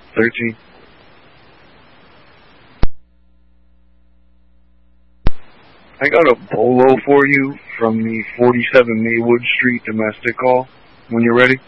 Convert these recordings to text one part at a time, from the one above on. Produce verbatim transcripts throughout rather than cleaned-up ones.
thirteen. I got a bolo for you from the forty-seven Maywood Street domestic call. When you're ready.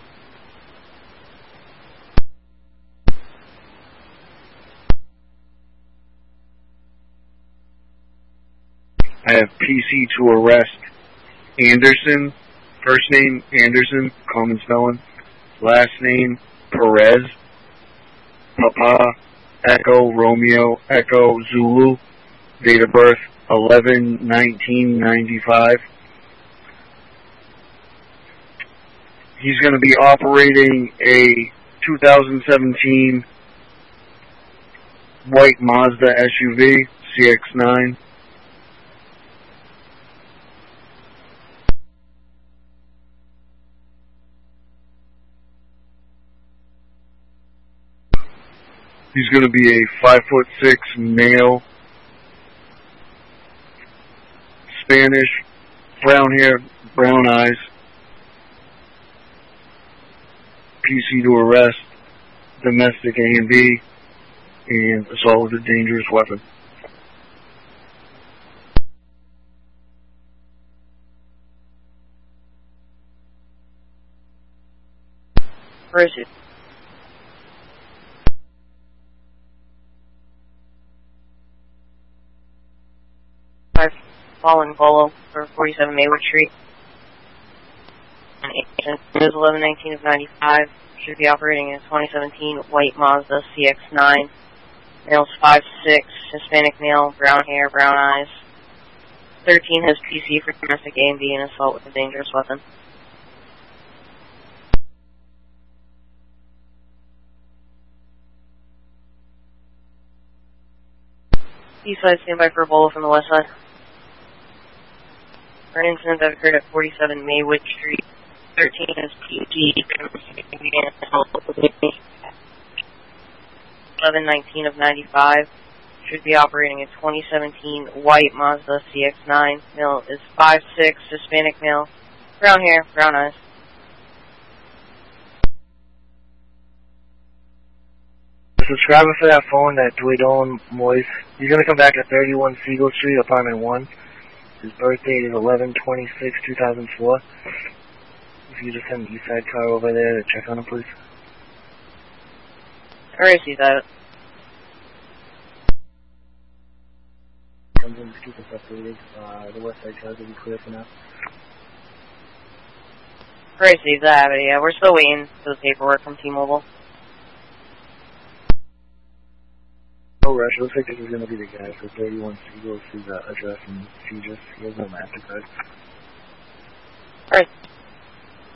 I have P C to arrest Anderson, first name Anderson, common spelling, last name Perez, Papa, Echo, Romeo, Echo, Zulu, date of birth eleven nineteen ninety-five. He's going to be operating a two thousand seventeen white Mazda S U V, C X nine. He's going to be a five foot six male, Spanish, brown hair, brown eyes, P C to arrest, domestic A and B, and assault with a dangerous weapon. Where is it? Five Fallen Bolo for forty-seven Maywood Street. It is eleven nineteen of ninety-five. Should be operating in a twenty seventeen white Mazda C X nine. Male's five six, Hispanic male, brown hair, brown eyes. thirteen has P C for domestic A and B and assault with a dangerous weapon. East side, standby for a bolo from the west side. For an incident that occurred at forty-seven Maywood Street. thirteen is P C. eleven nineteen of ninety-five. Should be operating a twenty seventeen white Mazda C X nine. Male is five six, Hispanic male, brown hair, brown eyes. Subscriber for that phone, that Dwayne Moise. He's going to come back at thirty-one Siegel Street, apartment one. His birth date is eleven twenty-six two thousand four. If you just send the east side car over there to check on him, please. Alright, see that. I'm going to keep us updated. Uh, the west side cars will be clear for now. Alright, see that, but yeah, we're still waiting for the paperwork from T-Mobile. No rush. It looks like this is going to be the guy for thirty-one Siegel. His uh, address and features. He has no MasterCard. Alright.